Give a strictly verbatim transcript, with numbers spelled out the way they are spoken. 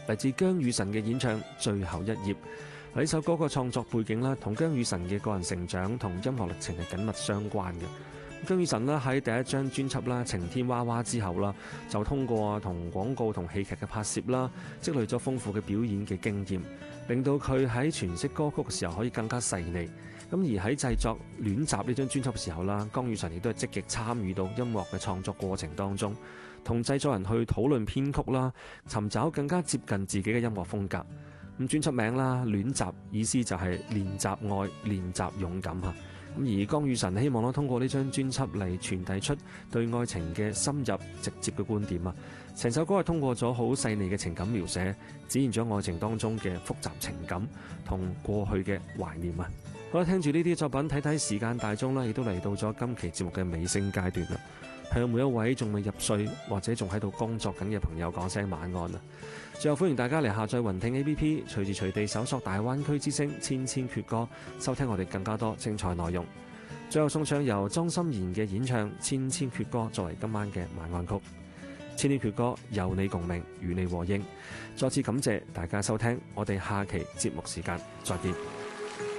嚟自姜宇晨嘅演唱《最後一頁》。呢首歌個創作背景啦，同姜宇晨嘅個人成長同音樂歷程係緊密相關嘅。姜宇晨啦喺第一張專輯啦《晴天娃娃》之後啦，就通過同廣告同戲劇嘅拍攝啦，積累咗豐富嘅表演嘅經驗，令到佢喺詮釋歌曲嘅時候可以更加細膩。咁而喺製作《戀集》呢張專輯嘅時候啦，姜宇晨亦都係積極參與到音樂嘅創作過程當中，同製作人去討論編曲啦，尋找更加接近自己嘅音樂風格。咁專輯名啦《戀集》意思就係練習愛、練習勇敢嚇。咁而姜宇晨希望咧通過呢張專輯嚟傳遞出對愛情嘅深入直接嘅觀點啊！成首歌係通過咗好細膩嘅情感描寫，展現咗愛情當中嘅複雜情感同過去嘅懷念啊！好啦，聽住呢啲作品，睇睇時間大鐘啦，亦都嚟到咗今期節目嘅尾聲階段啦。向每一位仲未入睡或者仲喺度工作緊嘅朋友講聲晚安啊！最後歡迎大家嚟下載雲聽 A P P， 隨時隨地搜索大灣區之聲千千闕歌，收聽我哋更加多精彩內容。最後送上由莊心妍嘅演唱《千千闕歌》作為今晚嘅晚安曲。千千闕歌有你共鳴，與你和應。再次感謝大家收聽，我哋下期節目時間再見。